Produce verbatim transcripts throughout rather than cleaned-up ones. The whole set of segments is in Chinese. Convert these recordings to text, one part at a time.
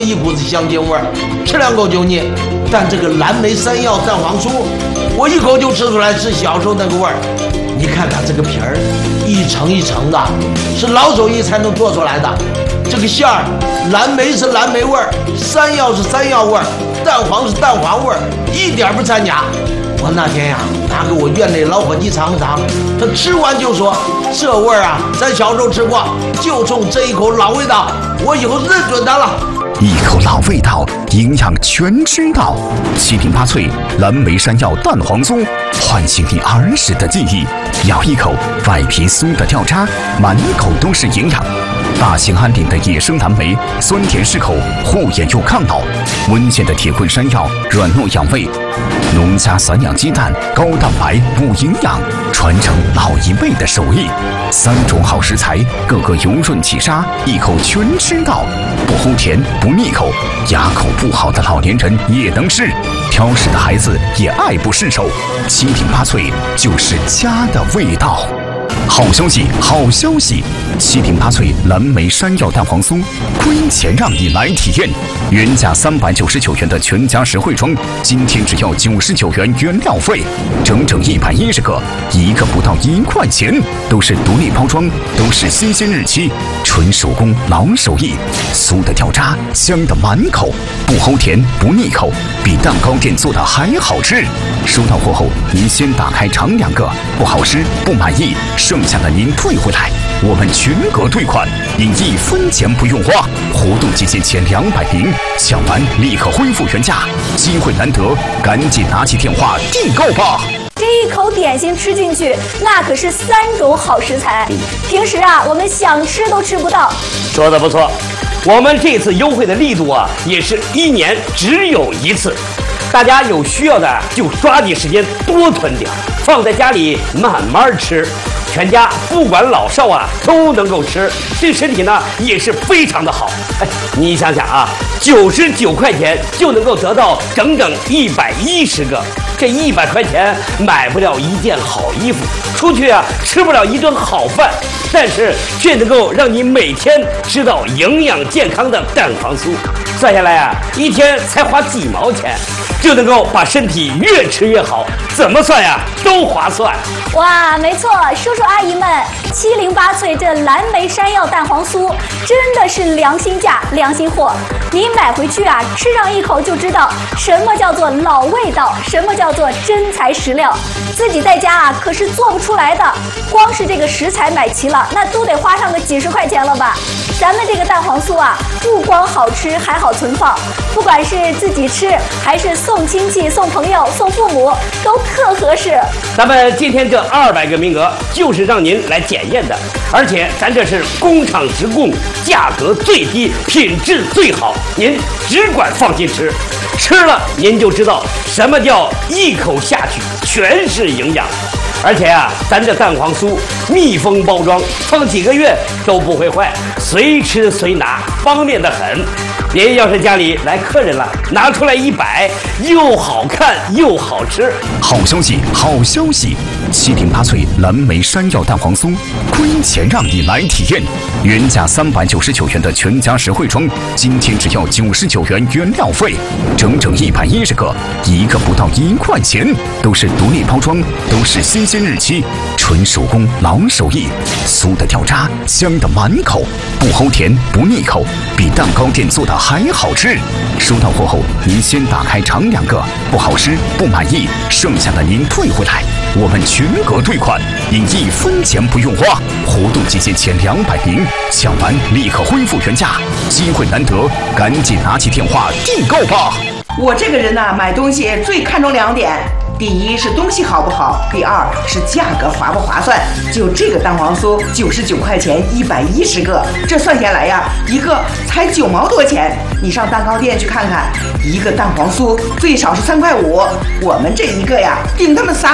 一股子香精味儿，吃两口就腻。但这个蓝莓山药蛋黄酥，我一口就吃出来是小时候那个味儿。你看它这个皮儿，一层一层的，是老手艺才能做出来的。这个馅儿，蓝莓是蓝莓味儿，山药是山药味儿，蛋黄是蛋黄味儿，一点不掺假。我那天呀，拿给我院内老伙计尝尝，他吃完就说：“这味儿啊，咱小时候吃过，就冲这一口老味道，我以后认准它了。” 一口老味道，营养全知道。七零八脆蓝莓山药蛋黄酥，唤醒你儿时的记忆。咬一口，外皮酥的掉渣，满口都是营养。大兴安岭的野生蓝莓，酸甜适口，护眼又抗老。温县的铁棍山药，软糯养胃。农家散养鸡蛋，高蛋白补营养，传承老一辈的手艺。三种好食材，个个油润起沙，一口全吃到，不齁甜不腻口，牙口不好的老年人也能吃，挑食的孩子也爱不释手。七零八脆就是家的味道。好消息，好消息！七零八脆蓝莓山药蛋黄酥，亏钱让你来体验。原价三百九十九元的全家实惠装，今天只要九十九元原料费，整整一百一十个，一个不到一块钱，都是独立包装，都是新鲜日期，纯手工老手艺，酥的掉渣，香的满口，不齁甜不腻口，比蛋糕店做的还好吃。收到货后，您先打开尝两个，不好吃不满意，剩下的您退回来，我们全额退款，您一分钱不用花。活动期间前两百名，抢完立刻恢复原价，机会难得，赶紧拿起电话订购吧。 这一口点心吃进去，那可是三种好食材，平时啊我们想吃都吃不到。 说的不错，我们这次优惠的力度啊，也是一年只有一次。大家有需要的就抓紧时间多囤点，放在家里慢慢吃，全家不管老少啊都能够吃，对身体呢也是非常的好。哎，你想想啊，九十九块钱就能够得到整整一百一十个，这一百块钱买不了一件好衣服，出去啊吃不了一顿好饭，但是却能够让你每天吃到营养健康的蛋黄酥。算下来啊，一天才花几毛钱，就能够把身体越吃越好，怎么算呀都划算。 哇，没错，叔叔阿姨们，七零八脆这蓝莓山药蛋黄酥真的是良心价良心货，你买回去啊，吃上一口就知道什么叫做老味道，什么叫做真材实料，自己在家啊可是做不出来的，光是这个食材买齐了，那都得花上个几十块钱了吧。咱们这个蛋黄酥啊，不光好吃，还好存放，不管是自己吃还是送亲戚、送朋友、送父母，都特合适。 咱们今天这二百个名额就是让您来检验的，而且咱这是工厂直供，价格最低，品质最好，您只管放心吃，吃了您就知道什么叫一口下去全是营养。而且啊，咱这蛋黄酥密封包装，放几个月都不会坏，随吃随拿，方便得很。您要是家里来客人了，拿出来一摆，又好看又好吃。 好消息，好消息！七零八脆蓝莓山药蛋黄酥，亏钱让你来体验。原价三百九十九元的全家实惠装，今天只要九十九元原料费，整整一百一十个，一个不到一块钱，都是独立包装，都是新鲜日期，纯手工老手艺，酥的掉渣，香的满口，不齁甜不腻口，比蛋糕店做的还好吃。收到货后，您先打开尝两个，不好吃不满意，剩下的您退回来，我们全额退款，您一分钱不用花。活动期间前两百名，抢完立刻恢复原价，机会难得，赶紧拿起电话订购吧。 我这个人呢、啊，买东西最看重两点。第一是东西好不好，第二是价格划不划算。就这个蛋黄酥，九十九块钱一百一十个，这算下来呀，一个才九毛多钱。你上蛋糕店去看看，一个蛋黄酥最少是三块五，我们这一个呀，顶他们仨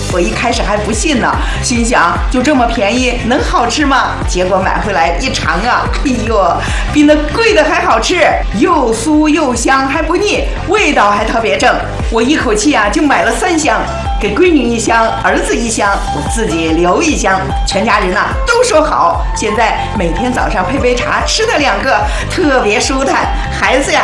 我一开始还不信呢，心想就这么便宜能好吃吗？结果买回来一尝啊，哎呦，比那贵的还好吃，又酥又香还不腻，味道还特别正。我一口气啊就买了三箱，给闺女一箱，儿子一箱，我自己留一箱，全家人呐、啊、都说好。现在每天早上配杯茶，吃它两个特别舒坦，孩子呀